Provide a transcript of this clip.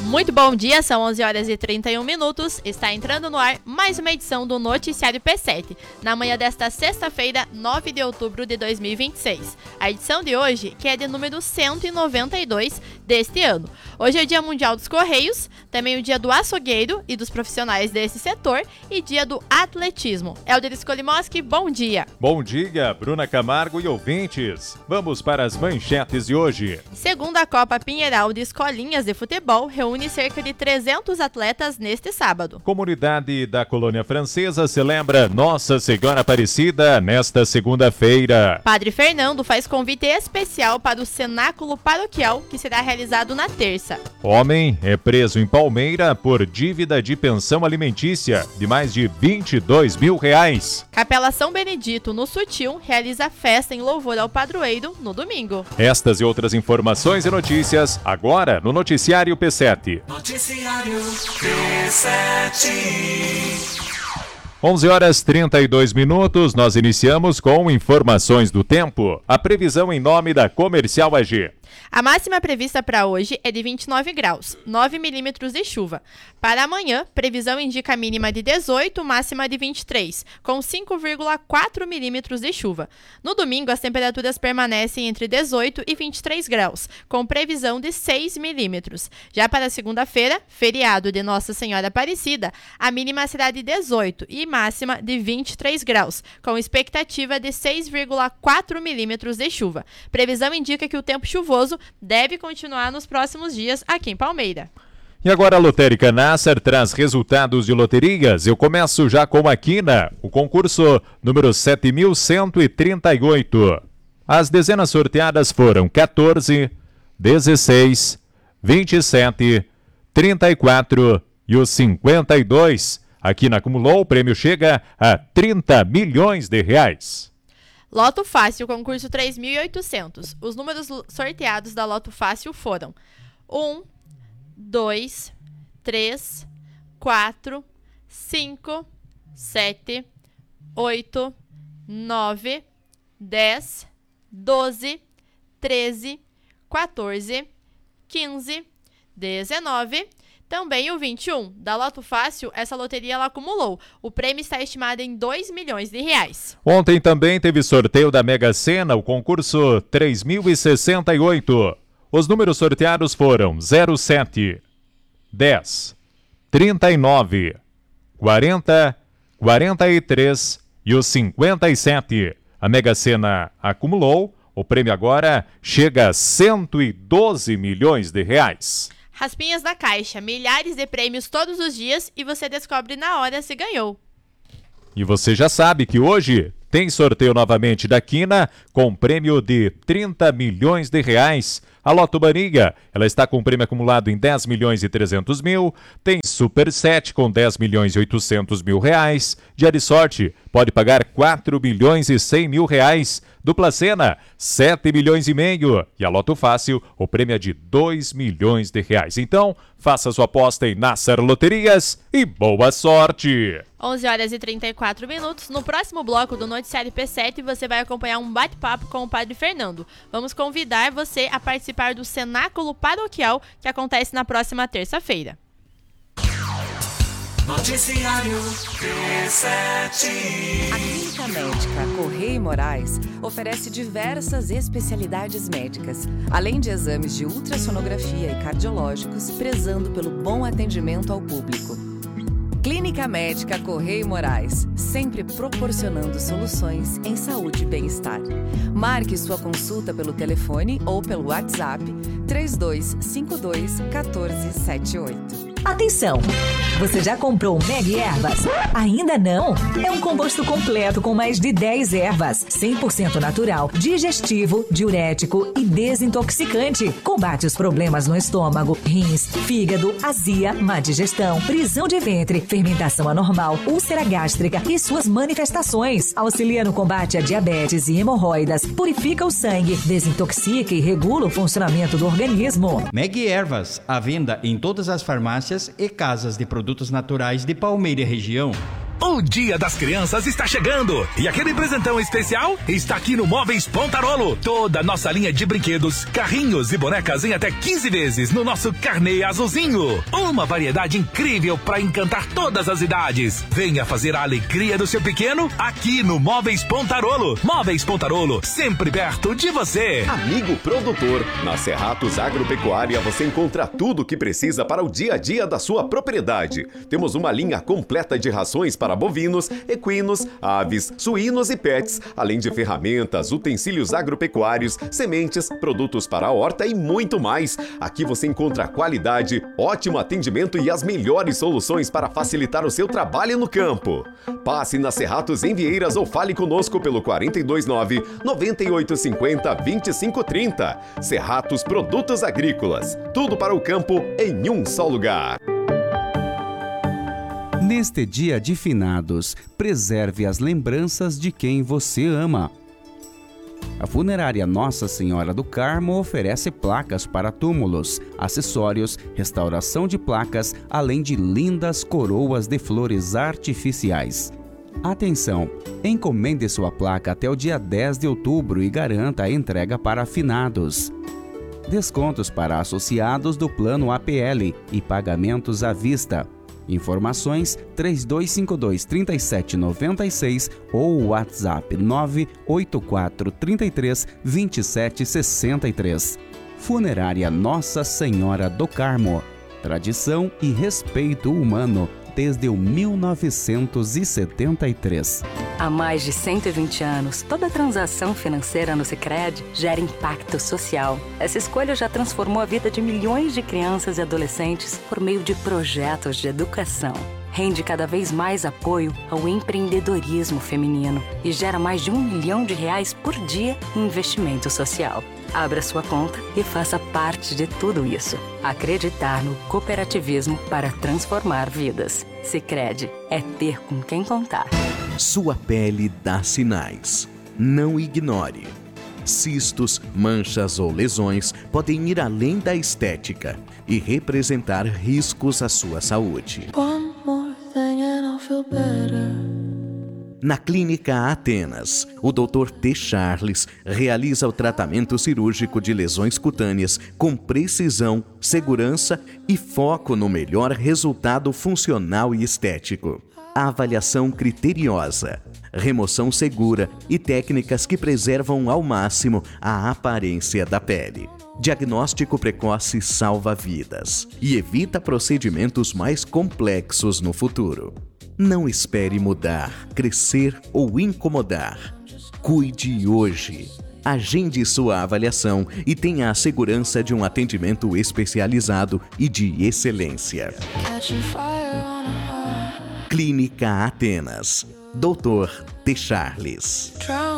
Muito bom dia, são 11 horas e 31 minutos. Está entrando no ar mais uma edição do Noticiário P7, na manhã desta sexta-feira, 9 de outubro de 2026. A edição de hoje, que é de número 192 deste ano. Hoje é o Dia Mundial dos Correios, também o Dia do Açougueiro e dos profissionais desse setor e Dia do Atletismo. Helder Skolimoski, bom dia. Bom dia, Bruna Camargo e ouvintes. Vamos para as manchetes de hoje. Segunda Copa Pinheiral de Escolinhas de Futebol reúne cerca de 300 atletas neste sábado. Comunidade da Colônia Francesa celebra Nossa Senhora Aparecida nesta segunda-feira. Padre Fernando faz convite especial para o cenáculo paroquial que será realizado na terça. Homem é preso em Palmeira por dívida de pensão alimentícia de mais de R$22 mil. Capela São Benedito, no Sutil, realiza festa em louvor ao padroeiro no domingo. Estas e outras informações e notícias agora no Noticiário P7. Noticiário P7. 11 horas 32 minutos, nós iniciamos com informações do tempo. A previsão em nome da Comercial AG. A máxima prevista para hoje é de 29 graus, 9 milímetros de chuva. Para amanhã, previsão indica mínima de 18, máxima de 23, com 5,4 milímetros de chuva. No domingo, as temperaturas permanecem entre 18 e 23 graus, com previsão de 6 milímetros. Já para segunda-feira, feriado de Nossa Senhora Aparecida, a mínima será de 18 e máxima de 23 graus, com expectativa de 6,4 milímetros de chuva. Previsão indica que o tempo chuvoso deve continuar nos próximos dias aqui em Palmeira. E agora a Lotérica Nasser traz resultados de loterias. Eu começo já com a Quina, o concurso número 7.138. As dezenas sorteadas foram 14, 16, 27, 34 e o 52. A Quina acumulou, o prêmio chega a R$30 milhões. Loto Fácil, concurso 3.800. Os números sorteados da Loto Fácil foram 1, 2, 3, 4, 5, 7, 8, 9, 10, 12, 13, 14, 15, 19... Também o 21. Da Loto Fácil, essa loteria ela acumulou. O prêmio está estimado em R$2 milhões. Ontem também teve sorteio da Mega Sena, o concurso 3.068. Os números sorteados foram 07, 10, 39, 40, 43 e o 57. A Mega Sena acumulou. O prêmio agora chega a R$112 milhões. Raspinhas da Caixa, milhares de prêmios todos os dias e você descobre na hora se ganhou. E você já sabe que hoje tem sorteio novamente da Quina com prêmio de R$30 milhões. A Loto Maringa, ela está com prêmio acumulado em R$10 milhões e 300 mil. Tem Super 7 com R$10 milhões e 800 mil. Dia de sorte, pode pagar R$4 milhões e 100 mil. Dupla Sena, R$7 milhões e meio. E a Loto Fácil, o prêmio é de R$2 milhões. Então, faça sua aposta em Nasser Loterias e boa sorte! 11 horas e 34 minutos. No próximo bloco do Noticiário P7, você vai acompanhar um bate-papo com o Padre Fernando. Vamos convidar você a participar do cenáculo paroquial que acontece na próxima terça-feira. Noticiário P7. A Clínica Médica Correia e Moraes oferece diversas especialidades médicas, além de exames de ultrassonografia e cardiológicos, prezando pelo bom atendimento ao público. Clínica Médica Correia e Moraes, sempre proporcionando soluções em saúde e bem-estar. Marque sua consulta pelo telefone ou pelo WhatsApp 3252-1478. Atenção! Você já comprou o Meg Ervas? Ainda não? É um composto completo com mais de 10 ervas, 100% natural, digestivo, diurético e desintoxicante. Combate os problemas no estômago, rins, fígado, azia, má digestão, prisão de ventre, fermentação anormal, úlcera gástrica e suas manifestações. Auxilia no combate a diabetes e hemorroidas, purifica o sangue, desintoxica e regula o funcionamento do organismo. Meg Ervas, à venda em todas as farmácias e casas de produtos naturais de Palmeira e região. O Dia das Crianças está chegando e aquele presentão especial está aqui no Móveis Pontarolo. Toda a nossa linha de brinquedos, carrinhos e bonecas em até 15 vezes no nosso carnê azulzinho. Uma variedade incrível para encantar todas as idades. Venha fazer a alegria do seu pequeno aqui no Móveis Pontarolo. Móveis Pontarolo, sempre perto de você. Amigo produtor, na Cerratos Agropecuária você encontra tudo o que precisa para o dia a dia da sua propriedade. Temos uma linha completa de rações para bovinos, equinos, aves, suínos e pets, além de ferramentas, utensílios agropecuários, sementes, produtos para a horta e muito mais. Aqui você encontra qualidade, ótimo atendimento e as melhores soluções para facilitar o seu trabalho no campo. Passe na Cerratos em Vieiras ou fale conosco pelo 429-9850-2530. Cerratos Produtos Agrícolas. Tudo para o campo em um só lugar. Neste dia de finados, preserve as lembranças de quem você ama. A funerária Nossa Senhora do Carmo oferece placas para túmulos, acessórios, restauração de placas, além de lindas coroas de flores artificiais. Atenção! Encomende sua placa até o dia 10 de outubro e garanta a entrega para finados. Descontos para associados do Plano APL e pagamentos à vista. Informações 3252-3796 ou WhatsApp 98433-2763. Funerária Nossa Senhora do Carmo. Tradição e respeito humano desde o 1973. Há mais de 120 anos, toda transação financeira no Sicredi gera impacto social. Essa escolha já transformou a vida de milhões de crianças e adolescentes por meio de projetos de educação. Rende cada vez mais apoio ao empreendedorismo feminino e gera mais de R$1 milhão por dia em investimento social. Abra sua conta e faça parte de tudo isso. Acreditar no cooperativismo para transformar vidas. Sicredi é ter com quem contar. Sua pele dá sinais. Não ignore. Cistos, manchas ou lesões podem ir além da estética e representar riscos à sua saúde. Na Clínica Atenas, o Dr. T. Charles realiza o tratamento cirúrgico de lesões cutâneas com precisão, segurança e foco no melhor resultado funcional e estético. Avaliação criteriosa, remoção segura e técnicas que preservam ao máximo a aparência da pele. Diagnóstico precoce salva vidas e evita procedimentos mais complexos no futuro. Não espere mudar, crescer ou incomodar. Cuide hoje. Agende sua avaliação e tenha a segurança de um atendimento especializado e de excelência. Clínica Atenas. Dr. T. Charles.